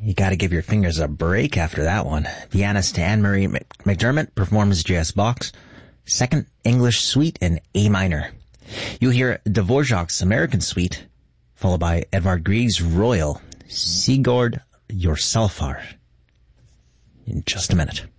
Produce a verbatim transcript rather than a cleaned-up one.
You gotta give your fingers a break after that one. Pianist Anne-Marie McDermott performs J S Bach's Second English Suite in A minor. You'll hear Dvorak's American Suite, followed by Edvard Grieg's Royal, Sigurd Jorsalfar, in just a minute.